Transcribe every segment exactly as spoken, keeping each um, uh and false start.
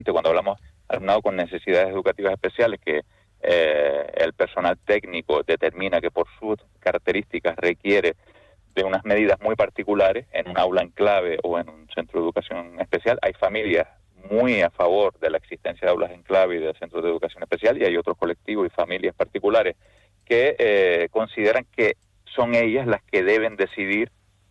cuando hablamos de alumnado con necesidades educativas especiales, que eh, el personal técnico determina que por sus características requiere de unas medidas muy particulares en un aula en clave o en un centro de educación especial. Hay familias muy a favor de la existencia de aulas en clave y de centros de educación especial, y hay otros colectivos y familias particulares que eh, consideran que son ellas las que deben decidir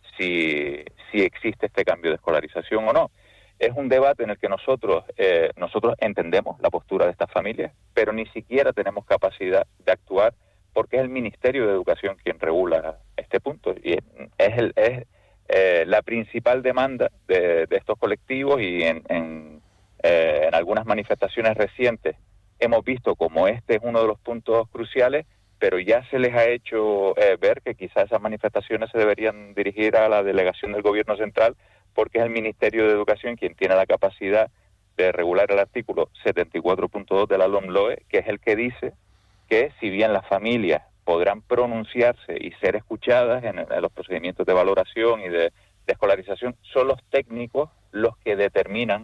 si, si existe este cambio de escolarización o no. Es un debate en el que nosotros eh, nosotros entendemos la postura de estas familias, pero ni siquiera tenemos capacidad de actuar, porque es el Ministerio de Educación quien regula este punto, y es, es, el, es eh, la principal demanda de, de estos colectivos, y en, en, eh, en algunas manifestaciones recientes hemos visto como este es uno de los puntos cruciales, pero ya se les ha hecho eh, ver que quizás esas manifestaciones se deberían dirigir a la delegación del Gobierno Central, porque es el Ministerio de Educación quien tiene la capacidad de regular el artículo setenta y cuatro punto dos de la LOMLOE, que es el que dice que si bien las familias podrán pronunciarse y ser escuchadas en, en los procedimientos de valoración y de, de escolarización, son los técnicos los que determinan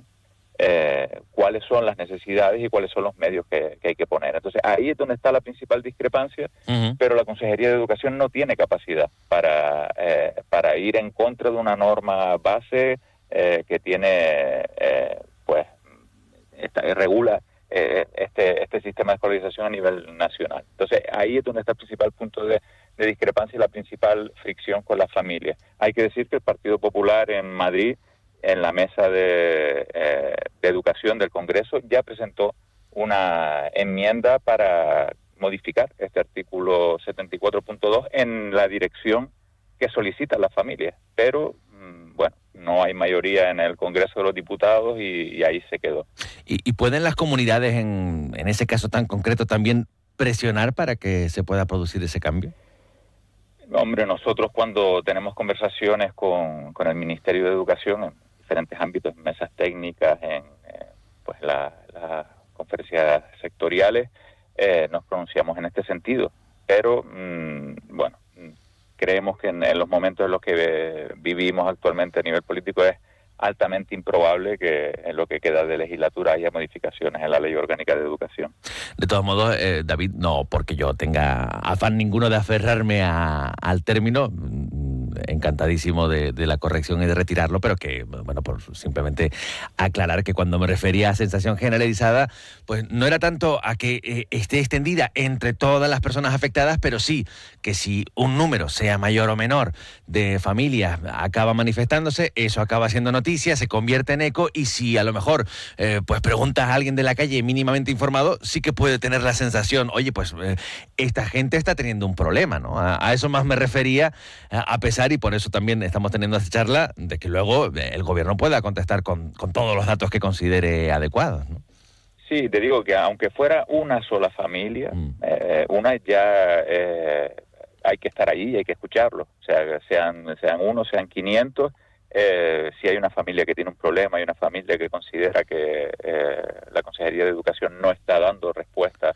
eh, cuáles son las necesidades y cuáles son los medios que, que hay que poner. Entonces ahí es donde está la principal discrepancia, uh-huh. pero la Consejería de Educación no tiene capacidad para, eh, para ir en contra de una norma base eh, que tiene, eh, pues, esta, regula eh, este, este sistema de escolarización a nivel nacional. Entonces ahí es donde está el principal punto de, de discrepancia y la principal fricción con las familias. Hay que decir que el Partido Popular en Madrid, en la mesa de, eh, de educación del Congreso, ya presentó una enmienda para modificar este artículo setenta y cuatro punto dos en la dirección que solicitan las familias, pero mmm, bueno, no hay mayoría en el Congreso de los Diputados y, y ahí se quedó. ¿Y, y pueden las comunidades, en, en ese caso tan concreto, también presionar para que se pueda producir ese cambio? Hombre, nosotros cuando tenemos conversaciones con, con el Ministerio de Educación en diferentes ámbitos, en mesas técnicas, en eh, pues las la conferencias sectoriales, eh, nos pronunciamos en este sentido. Pero, mmm, bueno, creemos que en, en los momentos en los que eh, vivimos actualmente a nivel político es altamente improbable que en lo que queda de legislatura haya modificaciones en la Ley Orgánica de Educación. De todos modos, eh, David, no porque yo tenga afán ninguno de aferrarme a, al término, encantadísimo de, de la corrección y de retirarlo, pero que, bueno, por simplemente aclarar que cuando me refería a sensación generalizada, pues no era tanto a que eh, esté extendida entre todas las personas afectadas, pero sí que si un número, sea mayor o menor, de familias acaba manifestándose, eso acaba siendo noticia, se convierte en eco, y si a lo mejor eh, pues preguntas a alguien de la calle mínimamente informado, sí que puede tener la sensación, oye, pues eh, esta gente está teniendo un problema, ¿no? A, a eso más me refería, a, a pesar, y por eso también estamos teniendo esta charla, de que luego el gobierno pueda contestar con, con todos los datos que considere adecuados, ¿no? Sí, te digo que aunque fuera una sola familia, mm. eh, una ya eh, hay que estar ahí y hay que escucharlo. O sea, sean, sean uno, sean quinientos, eh, si hay una familia que tiene un problema, hay una familia que considera que eh, la Consejería de Educación no está dando respuesta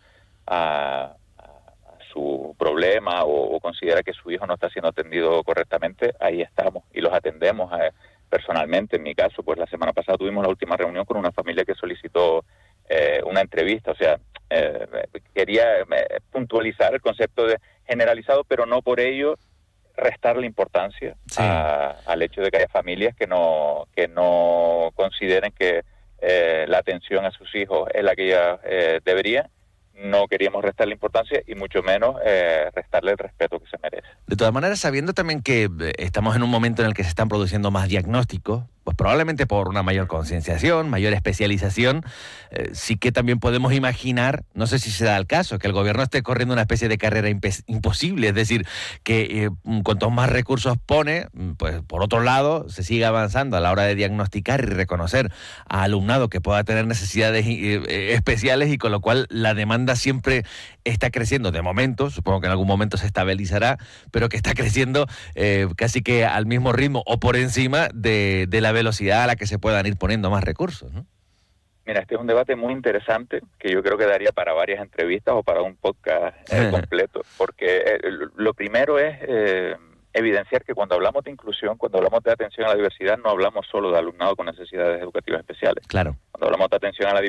a, a su problema o, o considera que su hijo no está siendo atendido correctamente, ahí estamos y los atendemos eh, personalmente. En mi caso, pues la semana pasada tuvimos la última reunión con una familia que solicitó eh, una entrevista. O sea, eh, quería eh, puntualizar el concepto de generalizado, pero no por ello restarle importancia sí. a, al hecho de que haya familias que no que no consideren que eh, la atención a sus hijos es la que ellas eh, deberían. No queríamos restarle importancia y mucho menos eh, restarle el respeto que se merece. De todas maneras, sabiendo también que estamos en un momento en el que se están produciendo más diagnósticos, pues probablemente por una mayor concienciación, mayor especialización, eh, sí que también podemos imaginar, no sé si se da el caso, que el gobierno esté corriendo una especie de carrera imp- imposible, es decir, que eh, cuantos más recursos pone, pues por otro lado se sigue avanzando a la hora de diagnosticar y reconocer a alumnado que pueda tener necesidades eh, especiales, y con lo cual la demanda siempre está creciendo de momento, supongo que en algún momento se estabilizará, pero que está creciendo eh, casi que al mismo ritmo o por encima de, de la velocidad a la que se puedan ir poniendo más recursos, ¿no? Mira, este es un debate muy interesante que yo creo que daría para varias entrevistas o para un podcast eh, completo, porque eh, lo primero es eh, evidenciar que cuando hablamos de inclusión, cuando hablamos de atención a la diversidad, no hablamos solo de alumnado con necesidades educativas especiales. Claro. Cuando hablamos de atención a la